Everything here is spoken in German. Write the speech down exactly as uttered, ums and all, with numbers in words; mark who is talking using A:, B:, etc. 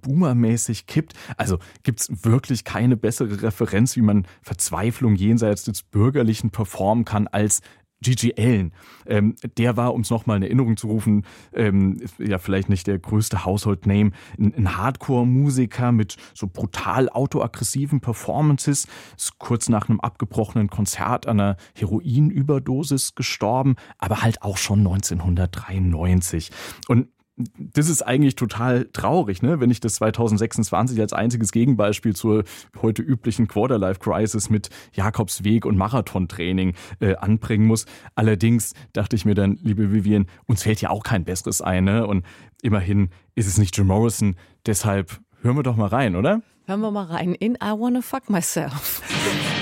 A: boomermäßig kippt. Also gibt's wirklich keine bessere Referenz, wie man Verzweiflung jenseits des Bürgerlichen performen kann, als Gigi Allen. Ähm, der war, um es nochmal in Erinnerung zu rufen, ähm, ja vielleicht nicht der größte Household-Name, ein, ein Hardcore-Musiker mit so brutal autoaggressiven Performances, ist kurz nach einem abgebrochenen Konzert an einer Heroinüberdosis gestorben, aber halt auch schon neunzehnhundertdreiundneunzig. Und das ist eigentlich total traurig, ne? Wenn ich das zweitausendsechsundzwanzig als einziges Gegenbeispiel zur heute üblichen Quarterlife-Crisis mit Jakobsweg und Marathontraining äh, anbringen muss. Allerdings dachte ich mir dann, liebe Vivian, uns fällt ja auch kein Besseres ein, ne? Und immerhin ist es nicht Jim Morrison. Deshalb hören wir doch mal rein, oder?
B: Hören wir mal rein in I Wanna Fuck Myself.